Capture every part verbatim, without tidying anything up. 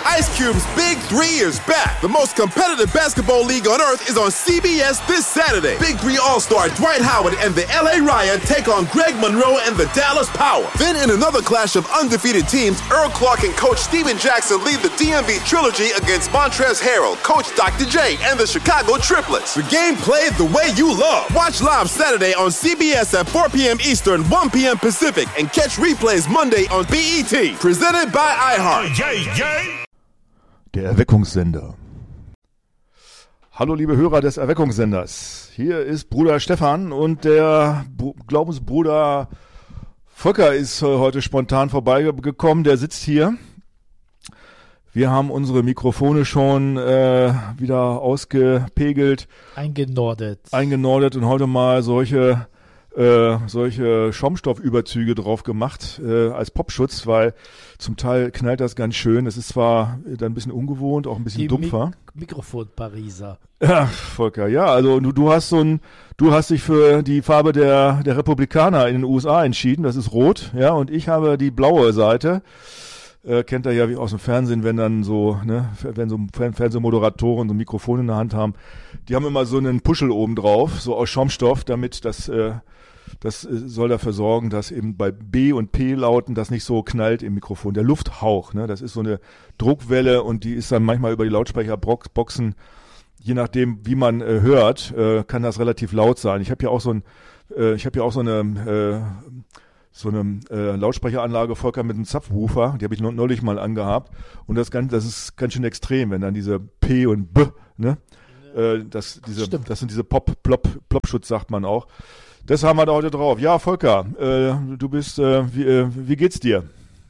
Ice Cube's Big Three is back. The most competitive basketball league on earth is on C B S this Saturday. Big Three All-Star Dwight Howard and the L A Riot take on Greg Monroe and the Dallas Power. Then in another clash of undefeated teams, Earl Clark and Coach Steven Jackson lead the D M V Trilogy against Montrezl Harrell, Coach Doctor J, and the Chicago Triplets. The game played the way you love. Watch live Saturday on C B S at four p.m. Eastern, one p.m. Pacific, and catch replays Monday on B E T. Presented by iHeart. Der Erweckungssender. Hallo liebe Hörer des Erweckungssenders. Hier ist Bruder Stefan und der Br- Glaubensbruder Volker ist heute spontan vorbeigekommen. Der sitzt hier. Wir haben unsere Mikrofone schon äh, wieder ausgepegelt. Eingenordet. Eingenordet und heute mal solche äh, solche Schaumstoffüberzüge drauf gemacht äh, als Popschutz, weil zum Teil knallt das ganz schön. Es ist zwar dann ein bisschen ungewohnt, auch ein bisschen Die dumpfer. Mik- Mikrofon-Pariser. Ja, Volker, ja, also du, du hast so ein, du hast dich für die Farbe der, der Republikaner in den U S A entschieden, das ist rot, ja, und ich habe die blaue Seite. Äh, kennt ihr ja wie aus dem Fernsehen, wenn dann so, ne, wenn so Fern- Fernsehmoderatoren so ein Mikrofon in der Hand haben, die haben immer so einen Puschel oben drauf, so aus Schaumstoff, damit das, äh, das äh, soll dafür sorgen, dass eben bei B und P-Lauten das nicht so knallt im Mikrofon. Der Lufthauch, ne, das ist so eine Druckwelle und die ist dann manchmal über die Lautsprecherboxen, je nachdem, wie man äh, hört, äh, kann das relativ laut sein. Ich habe ja auch so ein, äh, ich habe ja auch so eine, äh, so eine äh, Lautsprecheranlage, Volker, mit einem Subwoofer, die habe ich neulich mal angehabt und das ganz, das ist ganz schön extrem, wenn dann diese P und B, ne, äh, das, diese, Stimmt. das sind diese Pop, Plop, Plopschutz sagt man auch. Das haben wir da heute drauf. Ja, Volker, äh, du bist, äh, wie, äh, wie geht's dir?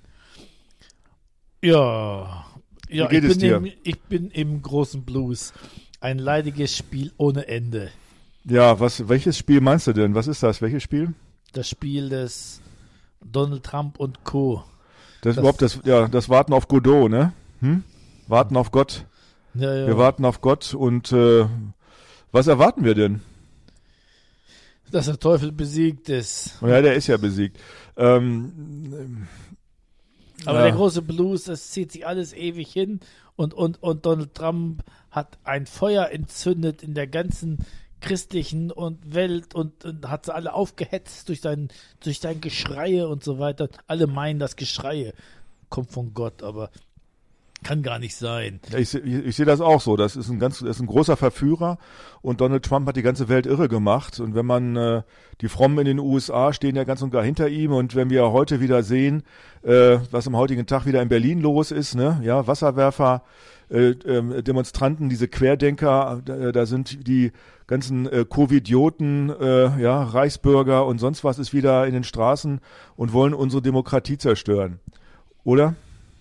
Ja, ja Wie geht ich, es bin dir? Im, ich bin im großen Blues. Ein leidiges Spiel ohne Ende. Ja, was, welches Spiel meinst du denn? Was ist das? Welches Spiel? Das Spiel des Donald Trump und Co. Das, Das- überhaupt das, ja, das Warten auf Godot, ne? Hm? Warten auf Gott. Ja, ja. Wir warten auf Gott und äh, was erwarten wir denn? Dass der Teufel besiegt ist. Ja, der ist ja besiegt. Ähm, Aber ja. der große Blues, das zieht sich alles ewig hin und, und, und Donald Trump hat ein Feuer entzündet in der ganzen christlichen und Welt und, und hat sie alle aufgehetzt durch sein, durch sein Geschreie und so weiter. Alle meinen, das Geschreie kommt von Gott, aber kann gar nicht sein. Ja, ich, se- ich, ich sehe das auch so. Das ist ein ganz, das ist ein großer Verführer und Donald Trump hat die ganze Welt irre gemacht. Und wenn man äh, die Frommen in den U S A stehen ja ganz und gar hinter ihm. Und wenn wir heute wieder sehen, äh, was am heutigen Tag wieder in Berlin los ist, ne, ja, Wasserwerfer, äh, ähm, Demonstranten, diese Querdenker, da, da sind die ganzen äh, Covidioten, äh, ja, Reichsbürger und sonst was ist wieder in den Straßen und wollen unsere Demokratie zerstören, oder?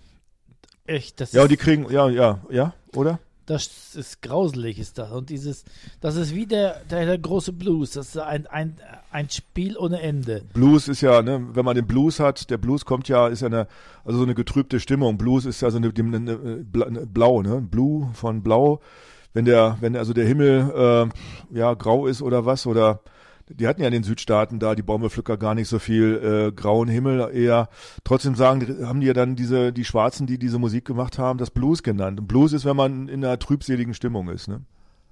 Echt, das Ja, und ist, die kriegen, ja, ja, ja, oder? das ist grauselig, ist das. Und dieses, das ist wie der, der, der große Blues. Das ist ein, ein, ein Spiel ohne Ende. Blues ist ja, ne, wenn man den Blues hat, der Blues kommt ja, ist ja eine, also so eine getrübte Stimmung. Blues ist ja so eine, eine, eine, eine Blau, ne, Blue von Blau. Wenn der, wenn also der Himmel äh, ja grau ist oder was, oder die hatten ja in den Südstaaten da, die Baumwollpflücker, gar nicht so viel äh, grauen Himmel, eher, trotzdem sagen, haben die ja dann diese, die Schwarzen, die diese Musik gemacht haben, das Blues genannt. Und Blues ist, wenn man in einer trübseligen Stimmung ist, ne?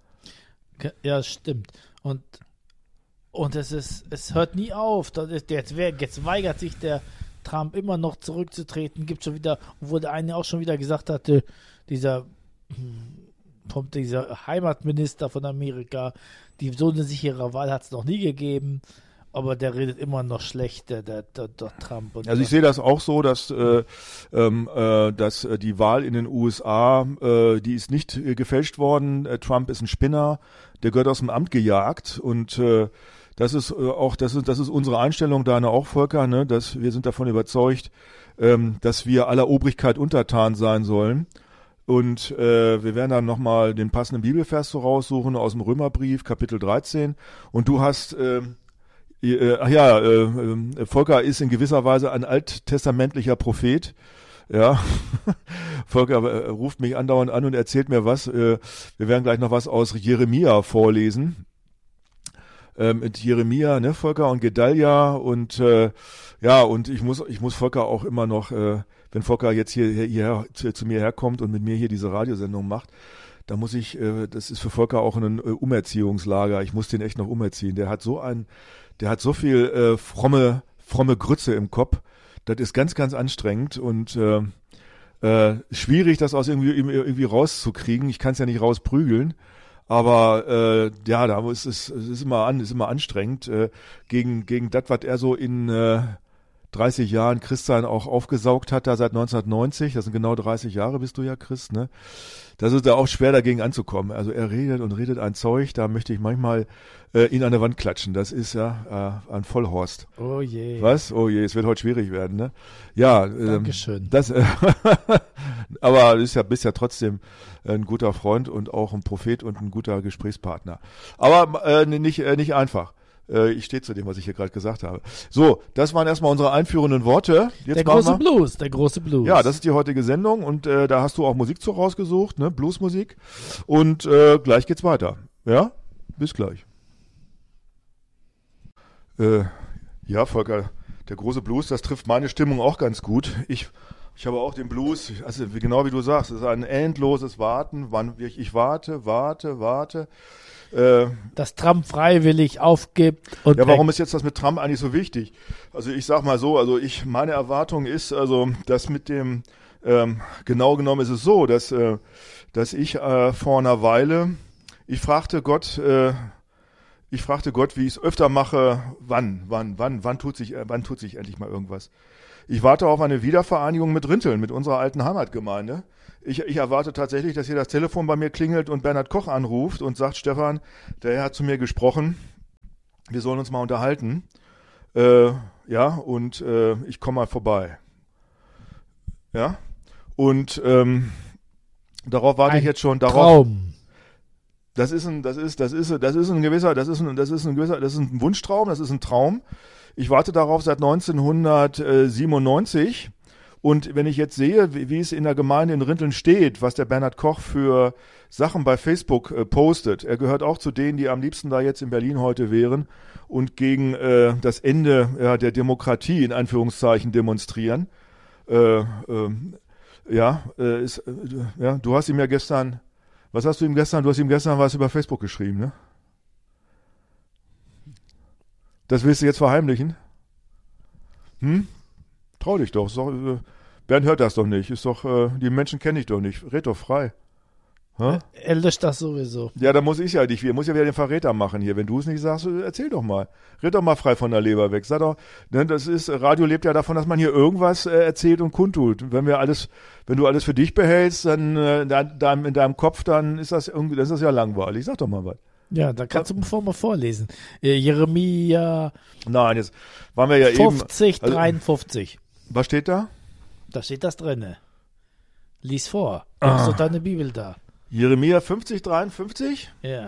Ja, stimmt. Und, und es ist, es hört nie auf. Das ist, jetzt, wer- jetzt weigert sich der Trump immer noch zurückzutreten. Gibt schon wieder, obwohl der eine auch schon wieder gesagt hatte, dieser, vom, dieser Heimatminister von Amerika, die so eine sichere Wahl hat es noch nie gegeben. Aber der redet immer noch schlecht, der, der, der, der Trump. Und Also ich sehe das auch so, dass, äh, ähm, äh, dass äh, die Wahl in den U S A, äh, die ist nicht äh, gefälscht worden. Äh, Trump ist ein Spinner, der gehört aus dem Amt gejagt und äh, das ist äh, auch, das ist, das ist unsere Einstellung, deine auch, Volker, ne, dass wir sind davon überzeugt, ähm, dass wir aller Obrigkeit untertan sein sollen. Und äh, wir werden dann nochmal den passenden Bibelvers so raussuchen aus dem Römerbrief, Kapitel dreizehn. Und du hast äh, Äh, ach ja, äh, äh, Volker ist in gewisser Weise ein alttestamentlicher Prophet. Ja, Volker äh, ruft mich andauernd an und erzählt mir was. Äh, wir werden gleich noch was aus Jeremia vorlesen. Äh, mit Jeremia, ne, Volker und Gedalia und äh, ja, und ich muss, ich muss Volker auch immer noch, äh, wenn Volker jetzt hier, hier, hier zu, zu mir herkommt und mit mir hier diese Radiosendung macht, da muss ich, äh, das ist für Volker auch ein äh, Umerziehungslager. Ich muss den echt noch umerziehen. Der hat so ein, der hat so viel äh, fromme, fromme Grütze im Kopf. Das ist ganz, ganz anstrengend und äh, äh, schwierig, das aus irgendwie, irgendwie rauszukriegen. Ich kann es ja nicht rausprügeln. Aber äh, ja, da ist es, es ist immer an, ist immer anstrengend äh, gegen gegen das, was er so in äh, dreißig Jahren Christsein auch aufgesaugt hat, da seit neunzehnhundertneunzig. Das sind genau dreißig Jahre, bist du ja Christ, ne? Das ist da auch schwer dagegen anzukommen. Also er redet und redet ein Zeug, da möchte ich manchmal äh, ihn an der Wand klatschen. Das ist ja äh, ein Vollhorst. Oh je. Was? Oh je, es wird heute schwierig werden, ne? Ja. Ähm, Dankeschön. Das, äh, aber du bist ja, bist ja trotzdem ein guter Freund und auch ein Prophet und ein guter Gesprächspartner. Aber äh, nicht, äh, nicht einfach. Äh, ich stehe zu dem, was ich hier gerade gesagt habe. So, das waren erstmal unsere einführenden Worte. Jetzt der große Blues, der große Blues. Ja, das ist die heutige Sendung und äh, da hast du auch Musik zu rausgesucht, ne? Bluesmusik. Und äh, gleich geht's weiter. Ja, bis gleich. Äh, ja, Volker, der große Blues, das trifft meine Stimmung auch ganz gut. Ich Ich habe auch den Blues, also genau wie du sagst, es ist ein endloses Warten. Wann ich, ich warte, warte, warte. Äh, dass Trump freiwillig aufgibt. Und ja, warum ist jetzt das mit Trump eigentlich so wichtig? Also ich sag mal so, also ich meine Erwartung ist, also dass mit dem ähm, genau genommen ist es so, dass äh, dass ich äh, vor einer Weile ich fragte Gott, äh, ich fragte Gott, wie ich es öfter mache, wann, wann, wann, wann tut sich, äh, wann tut sich endlich mal irgendwas? Ich warte auf eine Wiedervereinigung mit Rinteln, mit unserer alten Heimatgemeinde. Ich, ich erwarte tatsächlich, dass hier das Telefon bei mir klingelt und Bernhard Koch anruft und sagt, Stefan, der Herr hat zu mir gesprochen, wir sollen uns mal unterhalten. Äh, ja, und äh, ich komme mal vorbei. Ja, und ähm, darauf warte ein ich jetzt schon. Darauf, Traum. Das ist ein, das ist, das ist, das ist ein gewisser, das ist ein, das ist ein gewisser, das ist ein Wunschtraum, das ist ein Traum. Ich warte darauf seit neunzehnhundertsiebenundneunzig und wenn ich jetzt sehe, wie, wie es in der Gemeinde in Rinteln steht, was der Bernhard Koch für Sachen bei Facebook äh, postet, er gehört auch zu denen, die am liebsten da jetzt in Berlin heute wären und gegen äh, das Ende ja, der Demokratie in Anführungszeichen demonstrieren. Äh, äh, ja, äh, ist, äh, ja, du hast ihm ja gestern, was hast du ihm gestern, du hast ihm gestern was über Facebook geschrieben, ne? Das willst du jetzt verheimlichen? Hm? Trau dich doch. Ist doch äh, Bernd hört das doch nicht. Ist doch, äh, die Menschen kenne ich doch nicht. Red doch frei. Ha? Er löscht das sowieso. Ja, da muss ich ja nicht. Ich muss ja wieder den Verräter machen hier. Wenn du es nicht sagst, erzähl doch mal. Red doch mal frei von der Leber weg. Sag doch, ne, das ist, Radio lebt ja davon, dass man hier irgendwas äh, erzählt und kundtut. Wenn wir alles, wenn du alles für dich behältst, dann äh, da, da in deinem Kopf, dann ist das irgendwie, das ist ja langweilig. Sag doch mal was. Ja, da kannst du bevor mal vorlesen. Äh, Jeremia Nein, jetzt waren wir ja fünfzig, eben. Also, dreiundfünfzig. Was steht da? Da steht das drinne. Lies vor. Ah. Hast du deine Bibel da? Jeremia fünfzig, dreiundfünfzig? Ja.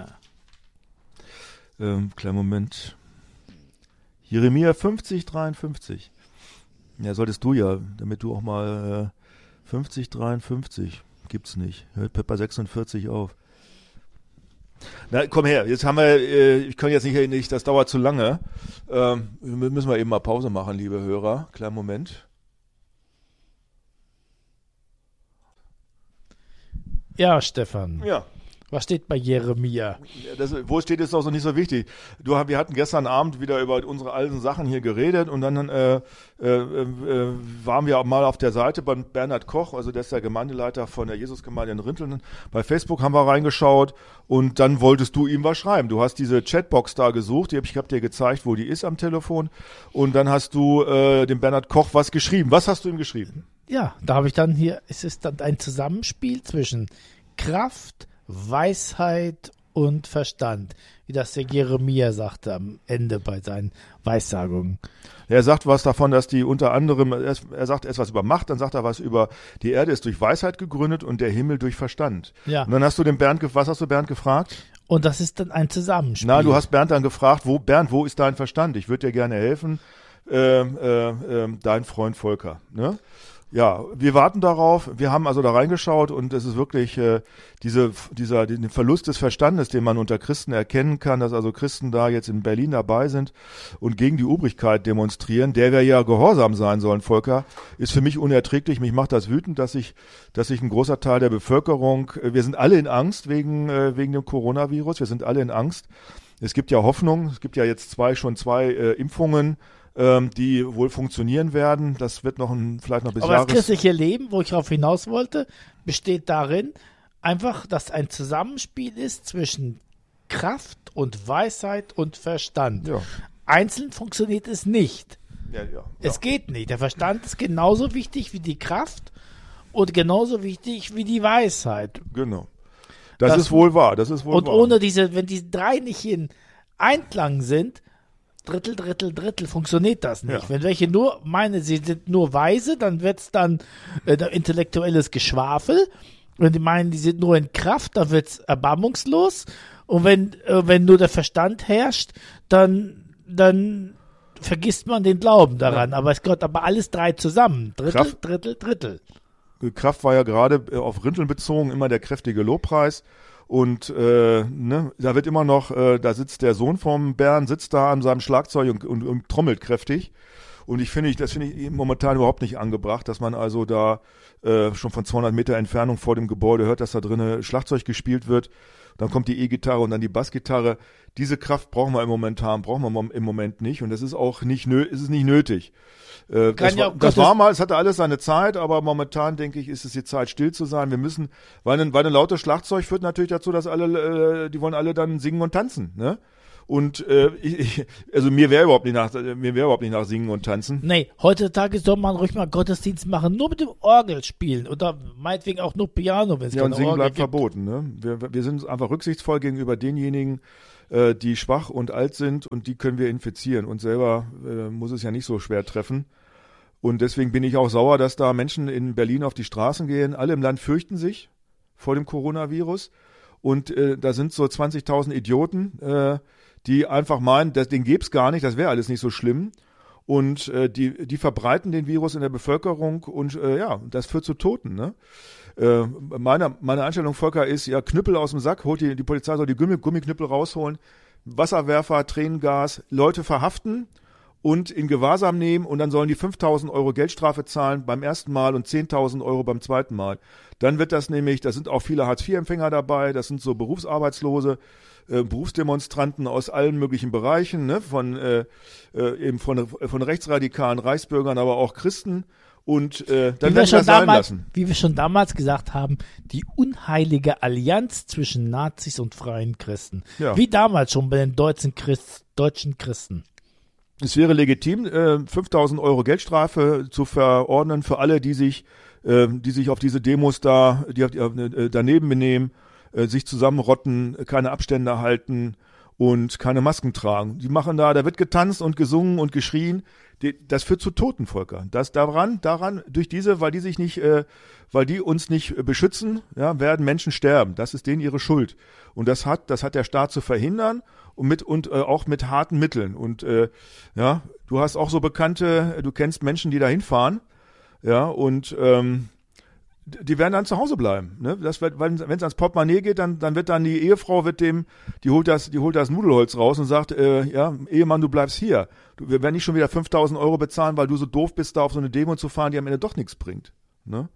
Ähm, kleinen Moment. Jeremia fünfzig, dreiundfünfzig. Ja, solltest du ja, damit du auch mal äh, fünfzig, dreiundfünfzig. Gibt's nicht. Hört Pepper sechsundvierzig auf. Na, komm her, jetzt haben wir, äh, ich kann jetzt nicht, nicht, das dauert zu lange. Ähm, müssen wir eben mal Pause machen, liebe Hörer. Kleinen Moment. Ja, Stefan. Ja. Was steht bei Jeremia? Das, wo steht, ist auch so nicht so wichtig. Du, wir hatten gestern Abend wieder über unsere alten Sachen hier geredet und dann äh, äh, äh, waren wir mal auf der Seite bei Bernhard Koch, also der ist der Gemeindeleiter von der Jesusgemeinde in Rinteln. Bei Facebook haben wir reingeschaut und dann wolltest du ihm was schreiben. Du hast diese Chatbox da gesucht, die hab, ich habe dir gezeigt, wo die ist am Telefon und dann hast du äh, dem Bernhard Koch was geschrieben. Was hast du ihm geschrieben? Ja, da habe ich dann hier, es ist dann ein Zusammenspiel zwischen Kraft, Weisheit und Verstand, wie das der Jeremia sagte am Ende bei seinen Weissagungen. Er sagt was davon, dass die unter anderem, er sagt erst was über Macht, dann sagt er was über, die Erde ist durch Weisheit gegründet und der Himmel durch Verstand. Ja. Und dann hast du den Bernd, was hast du Bernd gefragt? Und das ist dann ein Zusammenspiel. Na, du hast Bernd dann gefragt, wo, Bernd, wo ist dein Verstand? Ich würde dir gerne helfen, äh, äh, äh, dein Freund Volker, ne? Ja, wir warten darauf. Wir haben also da reingeschaut und es ist wirklich äh, diese, dieser den Verlust des Verstandes, den man unter Christen erkennen kann, dass also Christen da jetzt in Berlin dabei sind und gegen die Obrigkeit demonstrieren, der wir ja gehorsam sein sollen, Volker, ist für mich unerträglich. Mich macht das wütend, dass ich, dass sich ein großer Teil der Bevölkerung, äh, wir sind alle in Angst wegen äh, wegen dem Coronavirus. Wir sind alle in Angst. Es gibt ja Hoffnung. Es gibt ja jetzt zwei schon zwei äh, Impfungen, die wohl funktionieren werden. Das wird noch ein, vielleicht noch bis Aber Jahres... das christliche Leben, wo ich darauf hinaus wollte, besteht darin, einfach, dass ein Zusammenspiel ist zwischen Kraft und Weisheit und Verstand. Ja. Einzeln funktioniert es nicht. Ja, ja, es ja. geht nicht. Der Verstand ist genauso wichtig wie die Kraft und genauso wichtig wie die Weisheit. Genau. Das, das ist wohl wahr. Das ist wohl und wahr. ohne diese, wenn die drei nicht in Einklang sind, Drittel, Drittel, Drittel, funktioniert das nicht. Ja. Wenn welche nur meinen, sie sind nur weise, dann wird es dann äh, intellektuelles Geschwafel. Wenn die meinen, die sind nur in Kraft, dann wird es erbarmungslos. Und wenn, äh, wenn nur der Verstand herrscht, dann, dann vergisst man den Glauben daran. Ja. Aber es gehört aber alles drei zusammen. Drittel, Kraft, Drittel, Drittel. Kraft war ja gerade auf Rinteln bezogen immer der kräftige Lobpreis. Und äh, ne, da wird immer noch, äh, da sitzt der Sohn vom Bären, sitzt da an seinem Schlagzeug und, und, und trommelt kräftig. Und ich finde, das finde ich momentan überhaupt nicht angebracht, dass man also da äh, schon von zweihundert Meter Entfernung vor dem Gebäude hört, dass da drinnen Schlagzeug gespielt wird. Dann kommt die E-Gitarre und dann die Bassgitarre. Diese Kraft brauchen wir im Moment haben, brauchen wir im Moment nicht. Und das ist auch nicht, nö- ist es nicht nötig. Äh, das, ja, war, das war mal, es hatte alles seine Zeit, aber momentan denke ich, ist es die Zeit, still zu sein. Wir müssen, weil ein, weil ein lautes Schlagzeug führt natürlich dazu, dass alle, äh, die wollen alle dann singen und tanzen, ne? Und äh, ich, also mir wäre überhaupt nicht nach, mir wäre überhaupt nicht nach Singen und Tanzen. Nee, heutzutage soll man ruhig mal Gottesdienst machen, nur mit dem Orgel spielen oder meinetwegen auch nur Piano, wenn es ja, keine und Singen Orgel bleibt gibt. verboten, ne? Wir, wir sind einfach rücksichtsvoll gegenüber denjenigen, äh, die schwach und alt sind und die können wir infizieren. Und selber äh, muss es ja nicht so schwer treffen. Und deswegen bin ich auch sauer, dass da Menschen in Berlin auf die Straßen gehen. Alle im Land fürchten sich vor dem Coronavirus. Und äh, da sind so zwanzigtausend Idioten, äh, die einfach meinen, das, den gäbe es gar nicht, das wäre alles nicht so schlimm. Und äh, die, die verbreiten den Virus in der Bevölkerung und äh, ja, das führt zu Toten. Ne? Äh, meine, meine Einstellung, Volker, ist, ja, Knüppel aus dem Sack, holt die, die Polizei soll die Gummi, Gummiknüppel rausholen, Wasserwerfer, Tränengas, Leute verhaften und in Gewahrsam nehmen und dann sollen die fünftausend Euro Geldstrafe zahlen beim ersten Mal und zehntausend Euro beim zweiten Mal. Dann wird das nämlich, da sind auch viele Hartz vier Empfänger dabei, das sind so Berufsarbeitslose, äh, Berufsdemonstranten aus allen möglichen Bereichen, ne, von äh, äh, eben von, von rechtsradikalen Reichsbürgern, aber auch Christen. Und äh, dann werden wir das sein lassen. Wie wir schon damals gesagt haben, die unheilige Allianz zwischen Nazis und freien Christen. Ja. Wie damals schon bei den deutschen, Christ, deutschen Christen. Es wäre legitim, äh, fünftausend Euro Geldstrafe zu verordnen für alle, die sich, äh, die sich auf diese Demos da, die äh, daneben benehmen, äh, sich zusammenrotten, keine Abstände halten und keine Masken tragen. Die machen da, da wird getanzt und gesungen und geschrien. Die, das führt zu Toten, Volker. Das daran, daran, durch diese, weil die sich nicht, äh, weil die uns nicht äh, beschützen, ja, werden Menschen sterben. Das ist denen ihre Schuld. Und das hat, das hat der Staat zu verhindern und mit und äh, auch mit harten Mitteln. Und äh, ja, du hast auch so Bekannte, du kennst Menschen, die da hinfahren, ja, und ähm, die werden dann zu Hause bleiben. Ne? Das wird, wenn es ans Portemonnaie geht, dann, dann wird dann die Ehefrau, wird dem, die holt das, die holt das Nudelholz raus und sagt, äh, ja, Ehemann, du bleibst hier. Du, wir werden nicht schon wieder fünftausend Euro bezahlen, weil du so doof bist, da auf so eine Demo zu fahren, die am Ende doch nichts bringt. Ne?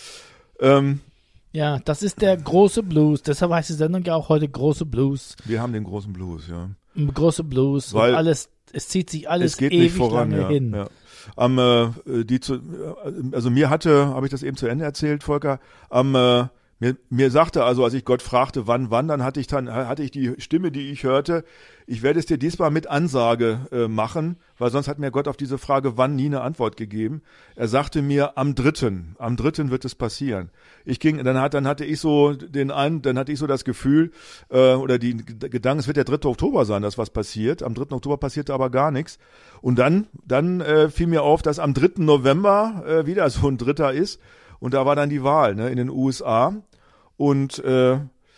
Ähm, ja, das ist der große Blues. Deshalb heißt die Sendung ja auch heute große Blues. Wir haben den großen Blues, ja. Große Blues. Weil und alles, es zieht sich alles es geht ewig nicht voran, lange ja, hin. Ja. Am, äh, die zu, also mir hatte, habe ich das eben zu Ende erzählt, Volker, am, äh, mir, mir sagte also, als ich Gott fragte, wann, wann, dann hatte ich dann, hatte ich die Stimme, die ich hörte, ich werde es dir diesmal mit Ansage äh, machen, weil sonst hat mir Gott auf diese Frage, wann, nie eine Antwort gegeben. Er sagte mir, am dritten, am dritten wird es passieren. Ich ging, dann hat, dann hatte ich so den einen, dann hatte ich so das Gefühl, äh, oder die Gedanken, es wird der dritte Oktober sein, dass was passiert. Am dritten Oktober passierte aber gar nichts. Und dann, dann äh, fiel mir auf, dass am dritten November äh, wieder so ein Dritter ist. Und da war dann die Wahl, ne, in den U S A. Und äh,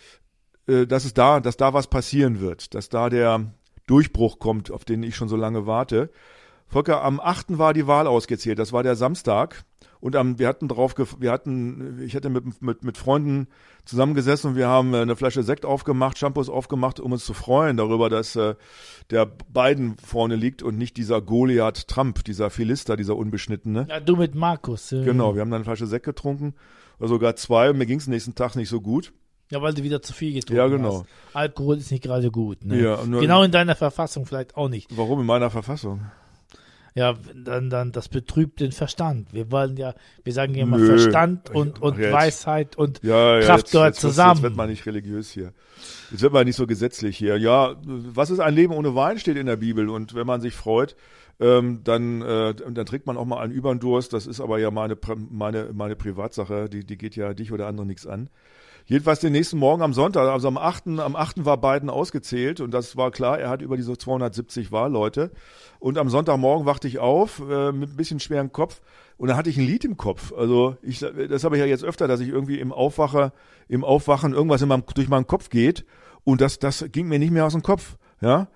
äh, dass es da, dass da was passieren wird, dass da der Durchbruch kommt, auf den ich schon so lange warte. Volker, am achten war die Wahl ausgezählt, das war der Samstag. Und am, wir hatten drauf, wir hatten, ich hatte mit, mit, mit Freunden zusammengesessen und wir haben eine Flasche Sekt aufgemacht, Shampoos aufgemacht, um uns zu freuen darüber, dass äh, der Biden vorne liegt und nicht dieser Goliath Trump, dieser Philister, dieser Unbeschnittene. Ja, du mit Markus. Äh. Genau, wir haben dann eine Flasche Sekt getrunken, oder sogar zwei, und mir ging es nächsten Tag nicht so gut. Ja, weil du wieder zu viel getrunken Ja, genau. hast. Alkohol ist nicht gerade gut. Ne? Ja, nur, genau in deiner Verfassung vielleicht auch nicht. Warum in meiner Verfassung? Ja, dann, dann, das betrübt den Verstand. Wir wollen ja, wir sagen ja immer Nö. Verstand und, und Jetzt. Weisheit und Ja, ja, Kraft jetzt, gehört jetzt, zusammen. Jetzt wird man nicht religiös hier. Jetzt wird man nicht so gesetzlich hier. Ja, was ist ein Leben ohne Wein, steht in der Bibel. Und wenn man sich freut, ähm, dann, äh, dann trinkt man auch mal einen Überdurst. Das ist aber ja meine, meine, meine Privatsache. Die, die geht ja dich oder andere nichts an. Jedenfalls den nächsten Morgen am Sonntag, also am achten am achten war Biden ausgezählt und das war klar, er hat über diese zweihundertsiebzig Wahlleute. Und am Sonntagmorgen wachte ich auf äh, mit ein bisschen schwerem Kopf und da hatte ich ein Lied im Kopf. Also ich, das habe ich ja jetzt öfter, dass ich irgendwie im Aufwacher, im Aufwachen irgendwas in meinem, durch meinen Kopf geht und das, das ging mir nicht mehr aus dem Kopf. Ja,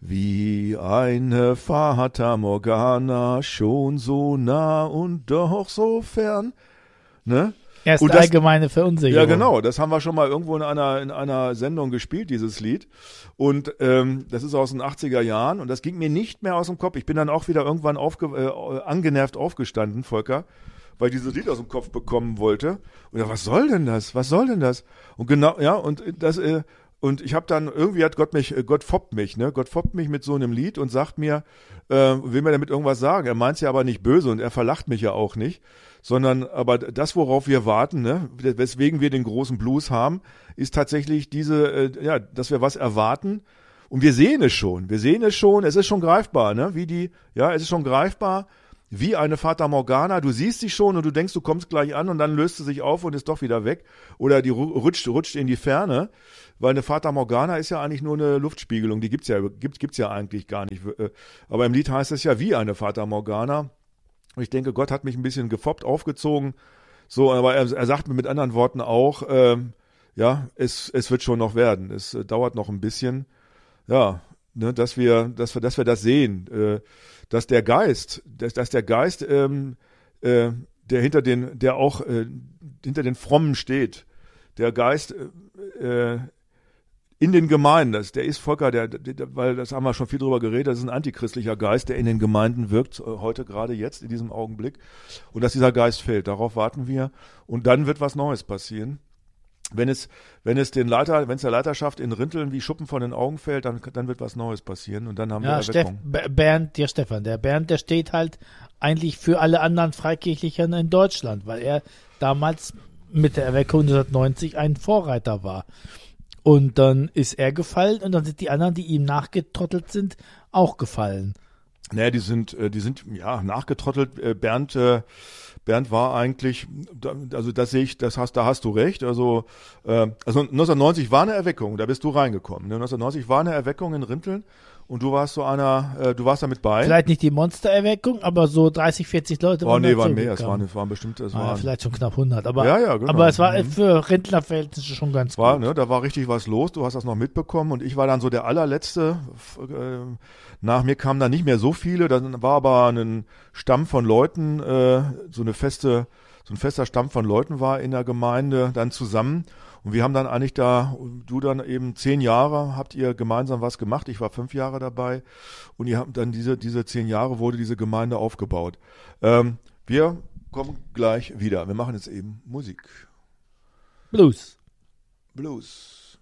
wie eine Fata Morgana, schon so nah und doch so fern. Ne? Erst Und das, allgemeine Verunsicherung. Ja, genau. Das haben wir schon mal irgendwo in einer, in einer Sendung gespielt, dieses Lied. Und ähm, das ist aus den achtziger Jahren. Und das ging mir nicht mehr aus dem Kopf. Ich bin dann auch wieder irgendwann aufge, äh, angenervt aufgestanden, Volker, weil ich dieses Lied aus dem Kopf bekommen wollte. Und ja, was soll denn das? Was soll denn das? Und genau, ja, und das, äh, und ich habe dann, irgendwie hat Gott mich, Gott foppt mich, ne? Gott foppt mich mit so einem Lied und sagt mir, äh, will mir damit irgendwas sagen. Er meint's ja aber nicht böse und er verlacht mich ja auch nicht. Sondern aber das, worauf wir warten, ne, weswegen wir den großen Blues haben, ist tatsächlich diese, äh, ja, dass wir was erwarten und wir sehen es schon, wir sehen es schon, es ist schon greifbar, ne, wie die, ja, es ist schon greifbar, wie eine Fata Morgana, du siehst sie schon und du denkst, du kommst gleich an und dann löst sie sich auf und ist doch wieder weg oder die rutscht, rutscht in die Ferne, weil eine Fata Morgana ist ja eigentlich nur eine Luftspiegelung, die gibt's ja, gibt, gibt's ja eigentlich gar nicht, aber im Lied heißt es ja wie eine Fata Morgana. Und ich denke, Gott hat mich ein bisschen gefoppt, aufgezogen. So, aber er, er sagt mir mit anderen Worten auch, ähm, ja, es, es wird schon noch werden. Es äh, dauert noch ein bisschen, ja, ne, dass wir, dass wir, dass wir das sehen, äh, dass der Geist, dass, dass der Geist, ähm, äh, der hinter den, der auch äh, hinter den Frommen steht, der Geist äh, in den Gemeinden, das, der ist Volker, der, der, weil das haben wir schon viel drüber geredet, das ist ein antichristlicher Geist, der in den Gemeinden wirkt, heute gerade jetzt, in diesem Augenblick. Und dass dieser Geist fällt, darauf warten wir. Und dann wird was Neues passieren. Wenn es, wenn es den Leiter, wenn es der Leiterschaft in Rinteln wie Schuppen von den Augen fällt, dann, dann wird was Neues passieren. Und dann haben ja, wir Erweckung. Steff, Bernd, der Stefan, der Bernd, der steht halt eigentlich für alle anderen Freikirchlichen in Deutschland, weil er damals mit der Erweckung neunzehnhundertneunzig ein Vorreiter war. Und dann ist er gefallen und dann sind die anderen, die ihm nachgetrottelt sind, auch gefallen. Naja, die sind, die sind ja nachgetrottelt. Bernd, Bernd war eigentlich, also das sehe ich, das hast, da hast du recht. Also, also neunzehnhundertneunzig war eine Erweckung, da bist du reingekommen. neunzehnhundertneunzig war eine Erweckung in Rinteln und du warst so einer, du warst da mit bei. Vielleicht nicht die Monstererweckung, aber so dreißig, vierzig Leute oh, waren nee, waren mehr, es waren, es waren bestimmt, es ah, waren. Ja, vielleicht schon knapp hundert, aber, ja, ja, genau. aber es war mhm. für Rentnerverhältnisse schon ganz war, gut. Ne, da war richtig was los, du hast das noch mitbekommen und ich war dann so der allerletzte, äh, nach mir kamen dann nicht mehr so viele, dann war aber ein Stamm von Leuten, äh, so eine feste, so ein fester Stamm von Leuten war in der Gemeinde dann zusammen. Und wir haben dann eigentlich da, du dann eben zehn Jahre, habt ihr gemeinsam was gemacht. Ich war fünf Jahre dabei. Und ihr habt dann diese, diese zehn Jahre wurde diese Gemeinde aufgebaut. Ähm, wir kommen gleich wieder. Wir machen jetzt eben Musik. Blues. Blues.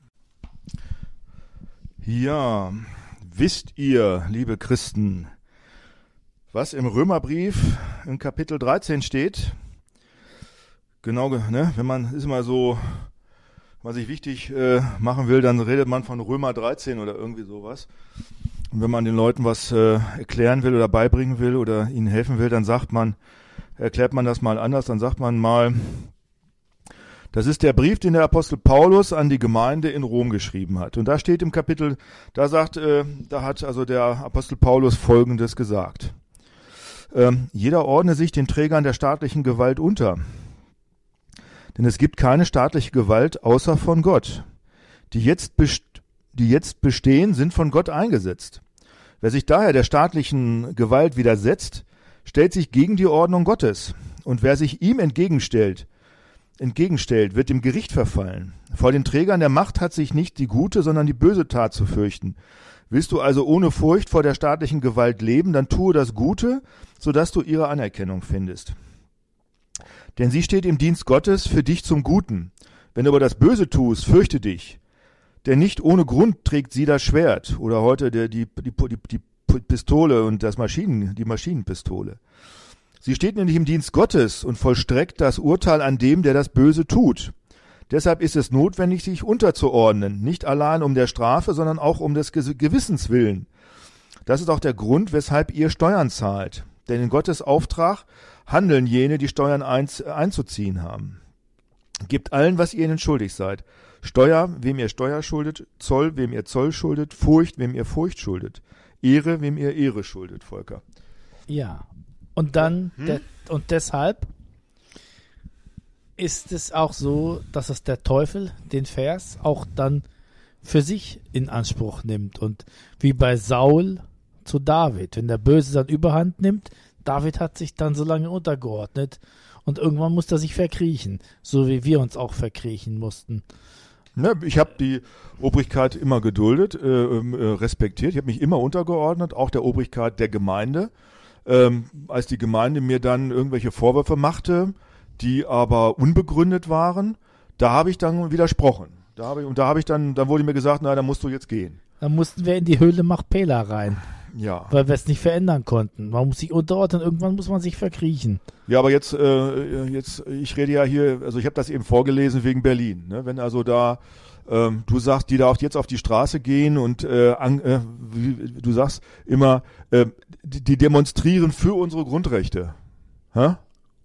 Ja, wisst ihr, liebe Christen, was im Römerbrief im Kapitel dreizehn steht? Genau, ne, wenn man, ist immer so, wenn man sich wichtig äh, machen will, dann redet man von Römer dreizehn oder irgendwie sowas. Und wenn man den Leuten was äh, erklären will oder beibringen will oder ihnen helfen will, dann sagt man, erklärt man das mal anders, dann sagt man mal, das ist der Brief, den der Apostel Paulus an die Gemeinde in Rom geschrieben hat. Und da steht im Kapitel, da sagt, äh, da hat also der Apostel Paulus Folgendes gesagt. Ähm, jeder ordne sich den Trägern der staatlichen Gewalt unter. Denn es gibt keine staatliche Gewalt außer von Gott. Die jetzt, best- die jetzt bestehen, sind von Gott eingesetzt. Wer sich daher der staatlichen Gewalt widersetzt, stellt sich gegen die Ordnung Gottes. Und wer sich ihm entgegenstellt, entgegenstellt, wird dem Gericht verfallen. Vor den Trägern der Macht hat sich nicht die gute, sondern die böse Tat zu fürchten. Willst du also ohne Furcht vor der staatlichen Gewalt leben, dann tue das Gute, sodass du ihre Anerkennung findest. Denn sie steht im Dienst Gottes für dich zum Guten. Wenn du aber das Böse tust, fürchte dich. Denn nicht ohne Grund trägt sie das Schwert oder heute der, die, die, die, die Pistole und das Maschinen, die Maschinenpistole. Sie steht nämlich im Dienst Gottes und vollstreckt das Urteil an dem, der das Böse tut. Deshalb ist es notwendig, sich unterzuordnen, nicht allein um der Strafe, sondern auch um des Gewissens willen. Das ist auch der Grund, weshalb ihr Steuern zahlt. Denn in Gottes Auftrag handeln jene, die Steuern einzuziehen haben. Gebt allen, was ihr ihnen schuldig seid. Steuer, wem ihr Steuer schuldet, Zoll, wem ihr Zoll schuldet, Furcht, wem ihr Furcht schuldet, Ehre, wem ihr Ehre schuldet, Volker. Ja, und dann, hm? der, und deshalb ist es auch so, dass es der Teufel, den Vers, auch dann für sich in Anspruch nimmt. Und wie bei Saul zu David, wenn der Böse dann Überhand nimmt, David hat sich dann so lange untergeordnet und irgendwann musste er sich verkriechen, so wie wir uns auch verkriechen mussten. Ne, ich habe die Obrigkeit immer geduldet, äh, äh, respektiert, ich habe mich immer untergeordnet, auch der Obrigkeit der Gemeinde. Ähm, als die Gemeinde mir dann irgendwelche Vorwürfe machte, die aber unbegründet waren, da habe ich dann widersprochen. Da habe ich, und da habe ich dann, dann wurde mir gesagt, na, dann musst du jetzt gehen. Dann mussten wir in die Höhle Machpela rein. Ja. Weil wir es nicht verändern konnten. Man muss sich unterordnen, irgendwann muss man sich verkriechen. Ja, aber jetzt, äh, jetzt, ich rede ja hier, also ich habe das eben vorgelesen wegen Berlin. Ne? Wenn also da, ähm, du sagst, die da auf, jetzt auf die Straße gehen und äh, an, äh, wie, du sagst immer, äh, die, die demonstrieren für unsere Grundrechte. Hä?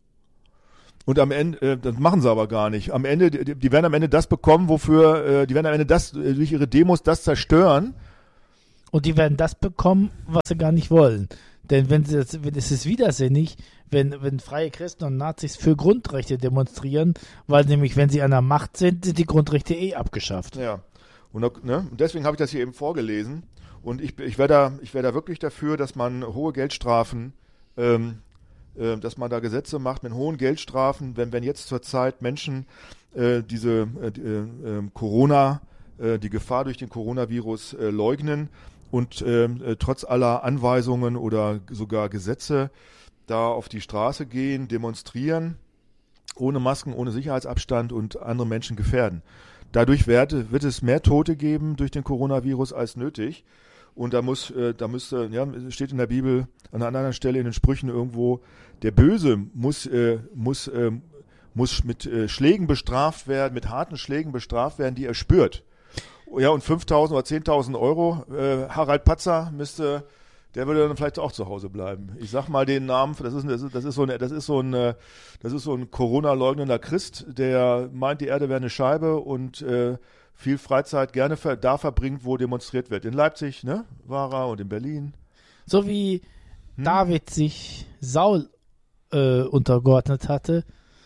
Und am Ende, äh, das machen sie aber gar nicht. Am Ende, die, die werden am Ende das bekommen, wofür, äh, die werden am Ende das, äh, durch ihre Demos das zerstören. Und die werden das bekommen, was sie gar nicht wollen. Denn wenn sie das, wenn, es ist widersinnig, wenn, wenn freie Christen und Nazis für Grundrechte demonstrieren, weil nämlich, wenn sie an der Macht sind, sind die Grundrechte eh abgeschafft. Ja. Und, ne, und deswegen habe ich das hier eben vorgelesen. Und ich, ich wäre da, ich wäre da wirklich dafür, dass man hohe Geldstrafen, ähm, äh, dass man da Gesetze macht mit hohen Geldstrafen, wenn, wenn jetzt zurzeit Menschen äh, diese äh, äh, Corona, äh, die Gefahr durch den Coronavirus äh, leugnen, und äh, trotz aller Anweisungen oder sogar Gesetze da auf die Straße gehen, demonstrieren, ohne Masken, ohne Sicherheitsabstand und andere Menschen gefährden. Dadurch wird, wird es mehr Tote geben durch den Coronavirus als nötig. Und da muss, äh, da müsste, ja, steht in der Bibel an einer anderen Stelle in den Sprüchen irgendwo, der Böse muss, äh, muss, äh, muss mit äh, Schlägen bestraft werden, mit harten Schlägen bestraft werden, die er spürt. Ja, und fünftausend oder zehntausend Euro, äh, Harald Patzer müsste, der würde dann vielleicht auch zu Hause bleiben. Ich sag mal den Namen, das ist, das ist, das ist so ein, das ist so ein, das ist so ein Corona-leugnender Christ, der meint, die Erde wäre eine Scheibe und äh, viel Freizeit gerne ver, da verbringt, wo demonstriert wird. In Leipzig, ne, war er, und in Berlin. So wie Hm? David sich Saul äh, untergeordnet hatte,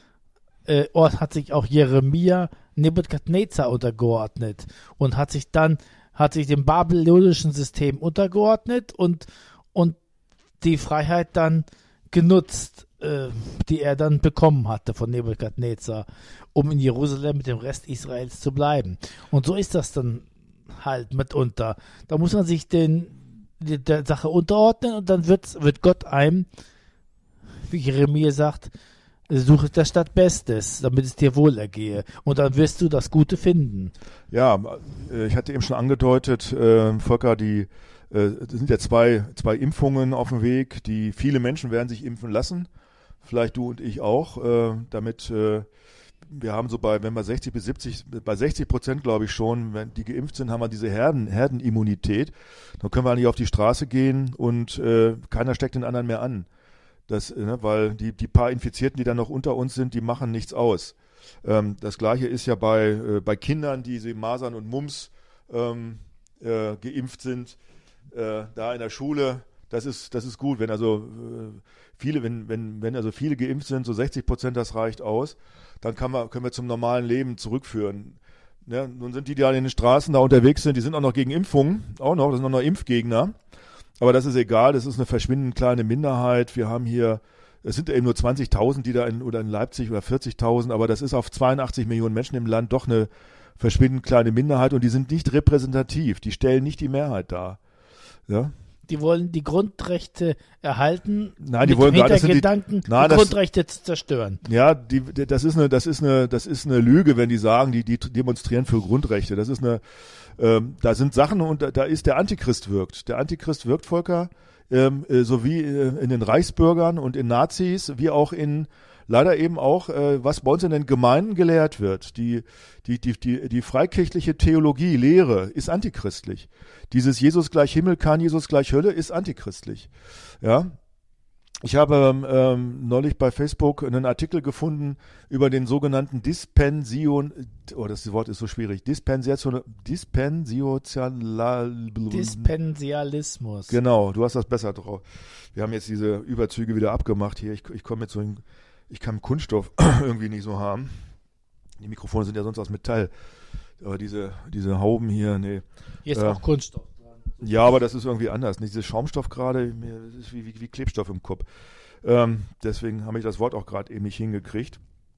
äh, hat sich auch Jeremia Nebukadnezar untergeordnet und hat sich dann hat sich dem babylonischen System untergeordnet und und die Freiheit dann genutzt, äh, die er dann bekommen hatte von Nebukadnezar, um in Jerusalem mit dem Rest Israels zu bleiben. Und so ist das dann halt mitunter. Da muss man sich den der Sache unterordnen und dann wird wird Gott einem, wie Jeremia sagt, suche der Stadt Bestes, damit es dir wohl ergehe. Und dann wirst du das Gute finden. Ja, ich hatte eben schon angedeutet, äh, Volker, die äh, es sind ja zwei, zwei Impfungen auf dem Weg, die viele Menschen werden sich impfen lassen. Vielleicht du und ich auch, äh, damit äh, wir haben so bei, wenn wir sechzig bis siebzig, bei sechzig Prozent glaube ich schon, wenn die geimpft sind, haben wir diese Herden, Herdenimmunität. Dann können wir nicht auf die Straße gehen und äh, keiner steckt den anderen mehr an. Das, ne, weil die, die paar Infizierten, die dann noch unter uns sind, die machen nichts aus. Ähm, das Gleiche ist ja bei, äh, bei Kindern, die sie Masern und Mumps ähm, äh, geimpft sind, äh, da in der Schule. Das ist, das ist gut, wenn also äh, viele, wenn, wenn, wenn also viele geimpft sind, so sechzig Prozent, das reicht aus, dann kann man, können wir zum normalen Leben zurückführen. Ja, nun sind die, die da in den Straßen da unterwegs sind, die sind auch noch gegen Impfungen, auch noch, das sind auch noch Impfgegner. Aber das ist egal, das ist eine verschwindend kleine Minderheit. Wir haben hier, es sind eben nur zwanzigtausend, die da in, oder in Leipzig oder vierzigtausend, aber das ist auf zweiundachtzig Millionen Menschen im Land doch eine verschwindend kleine Minderheit und die sind nicht repräsentativ, die stellen nicht die Mehrheit dar. Ja? Die wollen die Grundrechte erhalten, nein, die mit wollen gar dem das sind die, Hintergedanken, nein, die das, Grundrechte zu zerstören. Ja, die, das ist eine, das ist eine, das ist eine Lüge, wenn die sagen, die, die demonstrieren für Grundrechte. Das ist eine, ähm, da sind Sachen und da, da ist der Antichrist wirkt. Der Antichrist wirkt, Volker, ähm, äh, sowie äh, in den Reichsbürgern und in Nazis, wie auch in leider eben auch, äh, was bei uns in den Gemeinden gelehrt wird. Die, die, die, die, die freikirchliche Theologie, Lehre ist antichristlich. Dieses Jesus gleich Himmel, kein Jesus gleich Hölle ist antichristlich. Ja. Ich habe ähm, neulich bei Facebook einen Artikel gefunden über den sogenannten Dispension, oh, das Wort ist so schwierig, Dispension, Dispensiozial, Dispensialismus. Genau, du hast das besser drauf. Wir haben jetzt diese Überzüge wieder abgemacht hier. Ich, ich komme jetzt so in, ich kann Kunststoff irgendwie nicht so haben. Die Mikrofone sind ja sonst aus Metall. Aber diese, diese Hauben hier, nee. Hier ist äh, auch Kunststoff. Ja, aber das ist irgendwie anders. Nicht dieses Schaumstoff gerade, das ist wie, wie, wie Klebstoff im Kopf. Ähm, deswegen habe ich das Wort auch gerade eben nicht hingekriegt.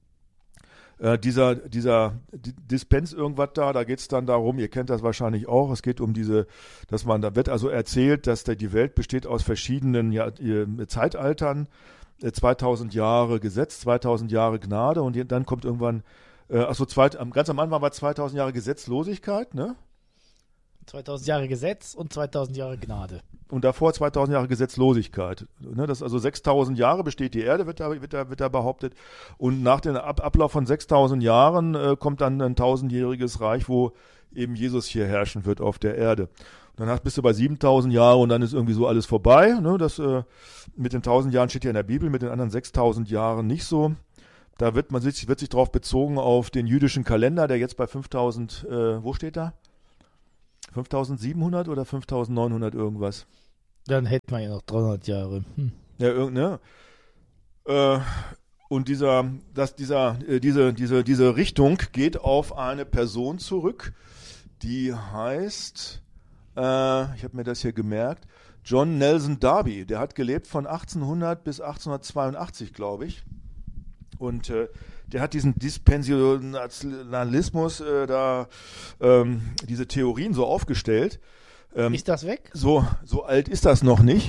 Äh, dieser, dieser Dispens irgendwas da, da geht es dann darum, ihr kennt das wahrscheinlich auch, es geht um diese, dass man, da wird also erzählt, dass der, die Welt besteht aus verschiedenen ja, Zeitaltern, äh, zweitausend Jahre Gesetz, zweitausend Jahre Gnade und dann kommt irgendwann, äh, achso, zweit, ganz am Anfang war zweitausend Jahre Gesetzlosigkeit, ne? zweitausend Jahre Gesetz und zweitausend Jahre Gnade. Und davor zweitausend Jahre Gesetzlosigkeit. Ne, das also sechstausend Jahre besteht die Erde, wird da, wird da, wird da behauptet. Und nach dem Ab- Ablauf von sechstausend Jahren äh, kommt dann ein tausendjähriges Reich, wo eben Jesus hier herrschen wird auf der Erde. Und dann bist du bei siebentausend Jahren und dann ist irgendwie so alles vorbei. Ne, das äh, mit den tausend Jahren steht ja in der Bibel, mit den anderen sechstausend Jahren nicht so. Da wird man sich, wird sich drauf bezogen auf den jüdischen Kalender, der jetzt bei fünftausend, äh, wo steht da? fünftausendsiebenhundert oder fünftausendneunhundert irgendwas. Dann hätten wir ja noch dreihundert Jahre. Hm. Ja, irgendeine. Äh, und dieser, dass dieser, äh, diese, diese, diese Richtung geht auf eine Person zurück, die heißt, äh, ich habe mir das hier gemerkt, John Nelson Darby. Der hat gelebt von achtzehnhundert bis achtzehnhundertzweiundachtzig, glaube ich. Und äh, der hat diesen Dispensionalismus, äh, da ähm, diese Theorien so aufgestellt. Ähm, ist das weg? So, so alt ist das noch nicht.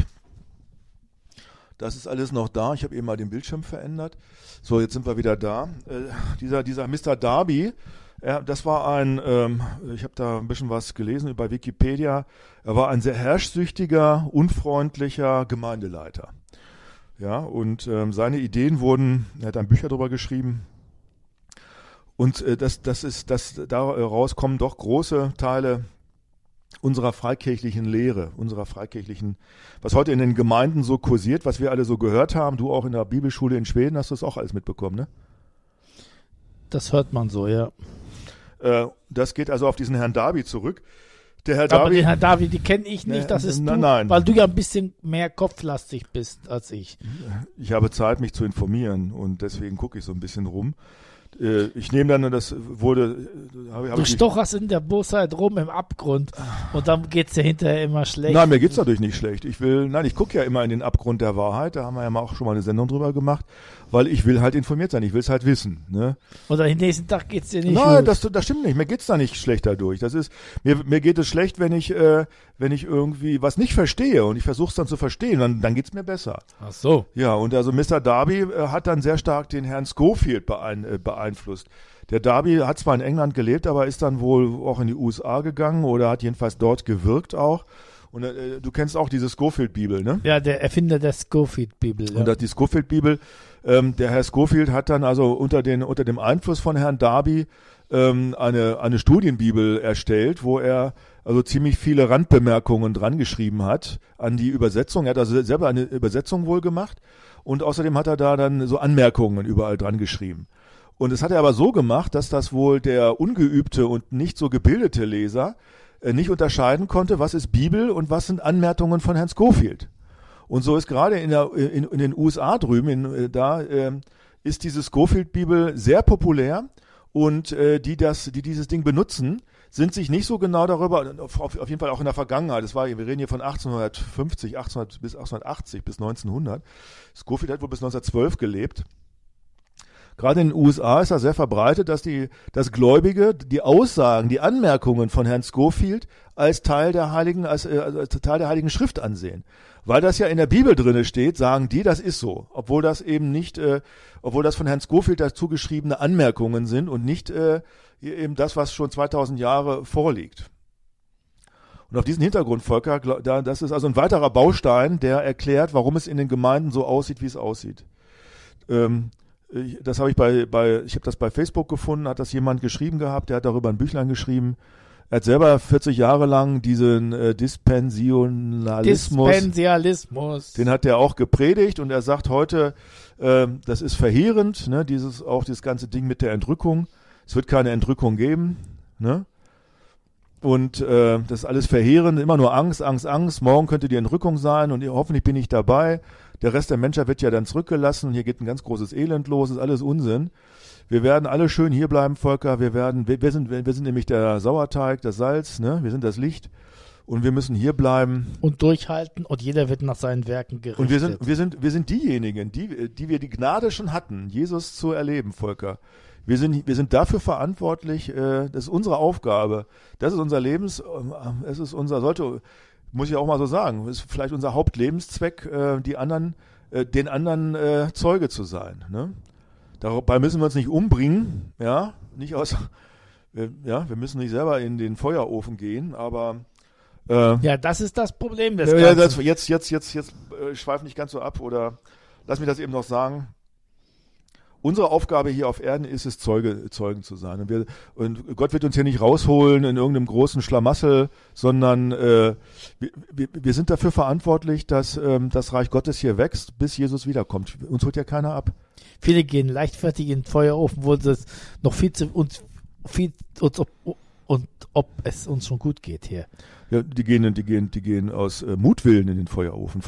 Das ist alles noch da. Ich habe eben mal den Bildschirm verändert. So, jetzt sind wir wieder da. Äh, dieser, dieser Mister Darby, er, das war ein, ähm, ich habe da ein bisschen was gelesen über Wikipedia. Er war ein sehr herrschsüchtiger, unfreundlicher Gemeindeleiter. Ja, und ähm, seine Ideen wurden, er hat dann Bücher darüber geschrieben. Und äh, das, das ist, das, daraus kommen doch große Teile unserer freikirchlichen Lehre, unserer freikirchlichen, was heute in den Gemeinden so kursiert, was wir alle so gehört haben. Du auch in der Bibelschule in Schweden hast du das auch alles mitbekommen, ne? Das hört man so, ja. Äh, das geht also auf diesen Herrn Darby zurück. Der Herr Aber Darby, den Herrn Darby, die kenne ich nicht, Ne, das ist nein, du, nein. weil du ja ein bisschen mehr kopflastig bist als ich. ich habe Zeit, mich zu informieren und deswegen gucke ich so ein bisschen rum. Äh, ich nehme dann, das wurde, habe, habe Du ich stocherst in der Bosheit rum im Abgrund und dann geht's dir hinterher immer schlecht. Nein, mir geht's dadurch nicht schlecht. Ich will, nein, ich gucke ja immer in den Abgrund der Wahrheit. Da haben wir ja mal auch schon mal eine Sendung drüber gemacht, weil ich will halt informiert sein. Ich will es halt wissen. Ne? Oder den nächsten Tag geht's dir nicht Nein, gut. das, das stimmt nicht. Mir geht's da nicht schlecht dadurch. Das ist, mir, mir geht es schlecht, wenn ich, äh, wenn ich irgendwie was nicht verstehe und ich versuche es dann zu verstehen, dann, dann geht's mir besser. Ach so. Ja, und also Mister Darby äh, hat dann sehr stark den Herrn Scofield beein, äh, beeinflusst. Der Darby hat zwar in England gelebt, aber ist dann wohl auch in die U S A gegangen oder hat jedenfalls dort gewirkt auch. Und äh, du kennst auch diese Scofield-Bibel, ne? Ja, der Erfinder der Scofield-Bibel. Ja. Und das, die Scofield-Bibel, ähm, der Herr Scofield hat dann also unter, den, unter dem Einfluss von Herrn Darby ähm, eine, eine Studienbibel erstellt, wo er also ziemlich viele Randbemerkungen dran geschrieben hat an die Übersetzung. Er hat also selber eine Übersetzung wohl gemacht und außerdem hat er da dann so Anmerkungen überall dran geschrieben. Und das hat er aber so gemacht, dass das wohl der ungeübte und nicht so gebildete Leser äh, nicht unterscheiden konnte, was ist Bibel und was sind Anmerkungen von Herrn Scofield. Und so ist gerade in, der, in, in den U S A drüben, in, äh, da äh, ist diese Scofield-Bibel sehr populär und äh, die, das, die dieses Ding benutzen, sind sich nicht so genau darüber, auf, auf jeden Fall auch in der Vergangenheit, das war, wir reden hier von achtzehnhundertfünfzig, achtzehn bis achtzehnhundertachtzig bis neunzehnhundert. Scofield hat wohl bis neunzehnhundertzwölf gelebt. Gerade in den U S A ist das sehr verbreitet, dass die, dass Gläubige die Aussagen, die Anmerkungen von Herrn Scofield als Teil der Heiligen, als, äh, als Teil der Heiligen Schrift ansehen. Weil das ja in der Bibel drinne steht, sagen die, das ist so. Obwohl das eben nicht, äh, obwohl das von Herrn Scofield dazu geschriebene Anmerkungen sind und nicht, äh, eben das, was schon zweitausend Jahre vorliegt. Und auf diesen Hintergrund, Volker, das ist also ein weiterer Baustein, der erklärt, warum es in den Gemeinden so aussieht, wie es aussieht. Ähm, das habe ich bei, bei, ich habe das bei Facebook gefunden, hat das jemand geschrieben gehabt, der hat darüber ein Büchlein geschrieben. Er hat selber vierzig Jahre lang diesen äh, Dispensionalismus, Dispensialismus, den hat er auch gepredigt und er sagt heute, äh, das ist verheerend, ne, dieses, auch dieses ganze Ding mit der Entrückung. Es wird keine Entrückung geben, ne? Und äh, das ist alles verheerend, immer nur Angst, Angst, Angst. Morgen könnte die Entrückung sein und hoffentlich bin ich dabei. Der Rest der Menschheit wird ja dann zurückgelassen und hier geht ein ganz großes Elend los, ist alles Unsinn. Wir werden alle schön hier bleiben, Volker. Wir werden, wir, wir sind, wir sind nämlich der Sauerteig, das Salz, ne? Wir sind das Licht und wir müssen hier bleiben und durchhalten und jeder wird nach seinen Werken gerichtet. Und wir sind, wir sind, wir sind diejenigen, die, die wir die Gnade schon hatten, Jesus zu erleben, Volker. Wir sind, wir sind dafür verantwortlich. Äh, das ist unsere Aufgabe. Das ist unser Lebens, äh, es ist unser, sollte, muss ich auch mal so sagen, ist vielleicht unser Hauptlebenszweck, äh, die anderen, äh, den anderen äh, Zeuge zu sein. Ne? Dabei müssen wir uns nicht umbringen, ja, nicht aus, äh, ja, wir müssen nicht selber in den Feuerofen gehen, aber äh, ja, das ist das Problem des ja, Ganzen. Das, jetzt, jetzt, jetzt, jetzt äh, schweif nicht ganz so ab oder lass mich das eben noch sagen. Unsere Aufgabe hier auf Erden ist es, Zeuge, Zeugen zu sein. Und, wir, und Gott wird uns hier nicht rausholen in irgendeinem großen Schlamassel, sondern äh, wir, wir, wir sind dafür verantwortlich, dass ähm, das Reich Gottes hier wächst, bis Jesus wiederkommt. Uns holt ja keiner ab. Viele gehen leichtfertig in den Feuerofen, wo es noch viel zu uns, viel, uns, ob, und ob es uns schon gut geht hier. Ja, die gehen, die gehen, die gehen aus äh, Mutwillen in den Feuerofen.